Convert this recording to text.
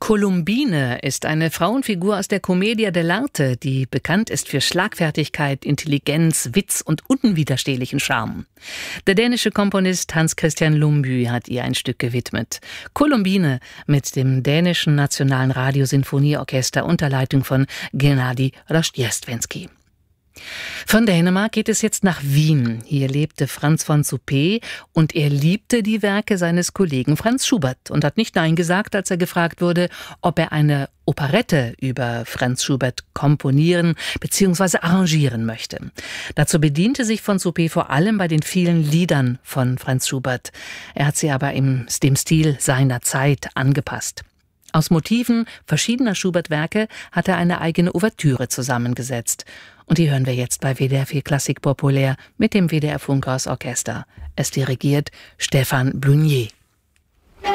Columbine ist eine Frauenfigur aus der Commedia dell'arte, die bekannt ist für Schlagfertigkeit, Intelligenz, Witz und unwiderstehlichen Charme. Der dänische Komponist Hans Christian Lumbye hat ihr ein Stück gewidmet. Columbine mit dem dänischen Nationalen Radiosinfonieorchester unter Leitung von Gennady Rozhdestvenský. Von Dänemark geht es jetzt nach Wien. Hier lebte Franz von Suppé und er liebte die Werke seines Kollegen Franz Schubert und hat nicht Nein gesagt, als er gefragt wurde, ob er eine Operette über Franz Schubert komponieren bzw. arrangieren möchte. Dazu bediente sich von Suppé vor allem bei den vielen Liedern von Franz Schubert. Er hat sie aber dem Stil seiner Zeit angepasst. Aus Motiven verschiedener Schubert-Werke hat er eine eigene Ouvertüre zusammengesetzt. Und die hören wir jetzt bei WDR 4 Klassik Populär mit dem WDR Funkhaus Orchester. Es dirigiert Stefan Blunier.